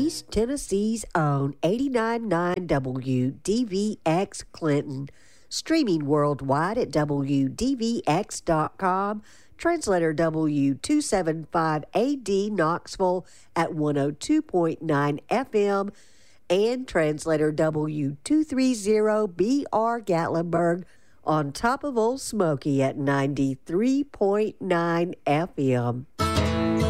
East Tennessee's own 89.9 WDVX Clinton, streaming worldwide at WDVX.com, translator W275AD Knoxville at 102.9 FM, and translator W230BR Gatlinburg on top of Old Smoky at 93.9 FM.